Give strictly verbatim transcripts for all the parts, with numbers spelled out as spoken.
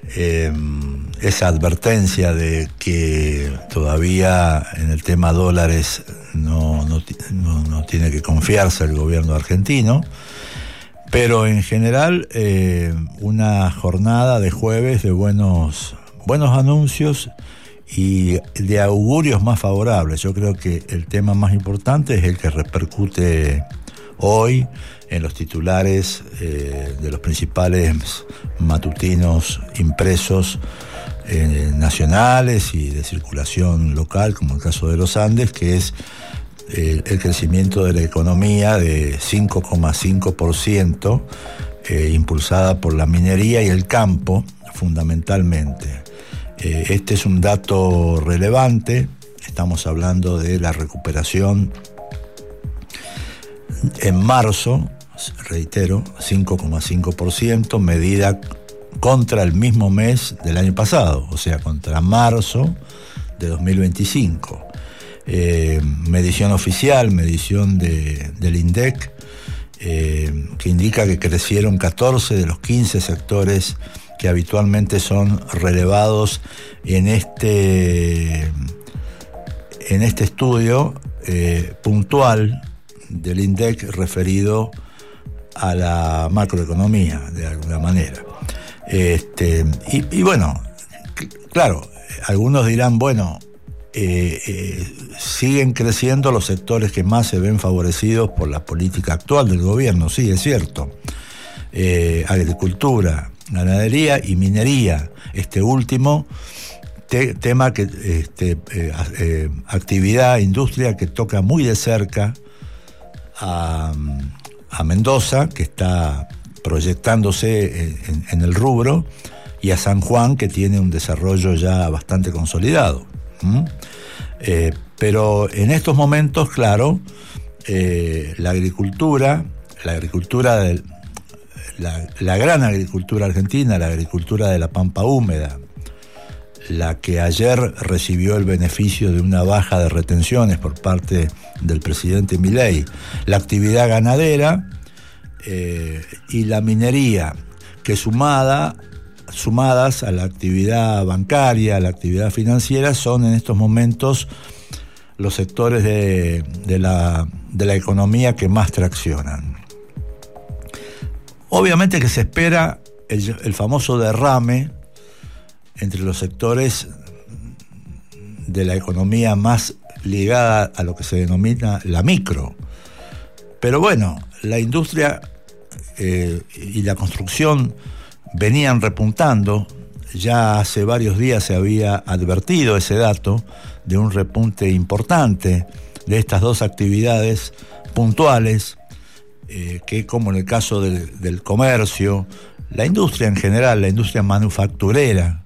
eh, esa advertencia de que todavía en el tema dólares no, no, no, no tiene que confiarse el gobierno argentino, pero en general eh, una jornada de jueves de buenos, buenos anuncios y de augurios más favorables. Yo creo que el tema más importante es el que repercute hoy en los titulares eh, de los principales matutinos impresos eh, nacionales y de circulación local, como el caso de los Andes, que es eh, el crecimiento de la economía de cinco coma cinco por ciento, eh, impulsada por la minería y el campo, fundamentalmente. Eh, este es un dato relevante. Estamos hablando de la recuperación en marzo, reitero, cinco coma cinco por ciento, medida contra el mismo mes del año pasado, o sea, contra marzo de dos mil veinticinco. Eh, medición oficial, medición de, del INDEC, eh, que indica que crecieron catorce de los quince sectores que habitualmente son relevados en este, en este estudio eh, puntual del INDEC referido a la macroeconomía, de alguna manera. Este, y, y bueno, claro, algunos dirán, bueno, eh, eh, siguen creciendo los sectores que más se ven favorecidos por la política actual del gobierno. Sí, es cierto. Eh, agricultura, ganadería y minería. Este último te, tema que este, eh, eh, actividad, industria que toca muy de cerca a, a Mendoza, que está proyectándose en, en el rubro, y a San Juan, que tiene un desarrollo ya bastante consolidado. ¿Mm? Eh, pero en estos momentos, claro, eh, la agricultura, la agricultura del, la, la gran agricultura argentina, la agricultura de la pampa húmeda, la que ayer recibió el beneficio de una baja de retenciones por parte del presidente Milei, la actividad ganadera eh, y la minería, que sumada, sumadas a la actividad bancaria, a la actividad financiera, son en estos momentos los sectores de, de, la, de la economía que más traccionan. Obviamente que se espera el, el famoso derrame entre los sectores de la economía más ligada a lo que se denomina la micro. Pero bueno, la industria eh, y la construcción venían repuntando. Ya hace varios días se había advertido ese dato de un repunte importante de estas dos actividades puntuales, eh, que como en el caso del, del comercio, la industria en general, la industria manufacturera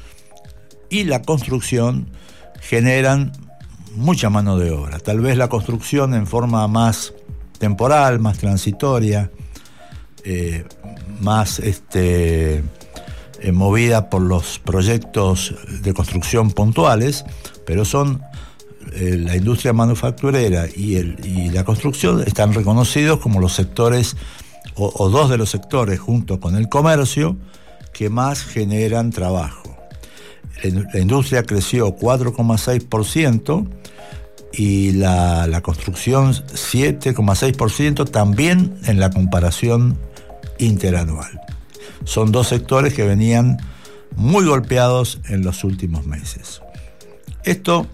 y la construcción generan mucha mano de obra. Tal vez la construcción en forma más temporal, más transitoria, eh, más este, eh, movida por los proyectos de construcción puntuales, pero son eh, la industria manufacturera y, el, y la construcción están reconocidos como los sectores, o, o dos de los sectores junto con el comercio, que más generan trabajo. La industria creció cuatro coma seis por ciento y la, la construcción siete coma seis por ciento, también en la comparación interanual. Son dos sectores que venían muy golpeados en los últimos meses. Esto,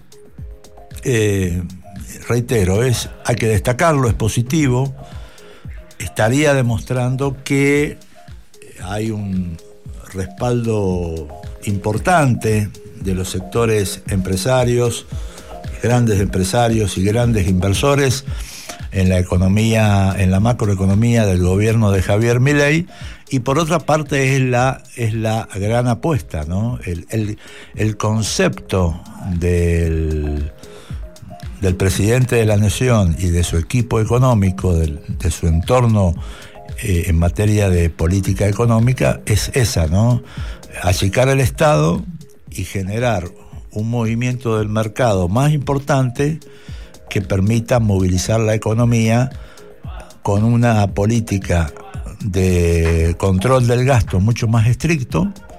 eh, reitero, es, hay que destacarlo, es positivo. Estaría demostrando que hay un respaldo importante de los sectores empresarios, grandes empresarios y grandes inversores en la economía, en la macroeconomía del gobierno de Javier Milei, y por otra parte es la, es la gran apuesta, ¿no? El, el, el concepto del, del presidente de la Nación y de su equipo económico, del, de su entorno eh, en materia de política económica, es esa, ¿no? Achicar el Estado y generar un movimiento del mercado más importante que permita movilizar la economía con una política de control del gasto mucho más estricto,